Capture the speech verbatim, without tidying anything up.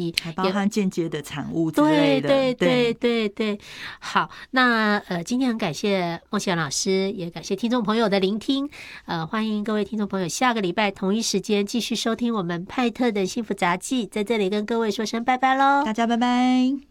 益， 还包含间接的产物之类的。 对对对对对。好，那呃，今天很感谢孟宪老师，也感谢听众朋友的聆听。呃，欢迎各位听众朋友下个礼拜同一时间继续收听我们派特的幸福杂技，在这里跟各位说声拜拜喽， 大家拜拜。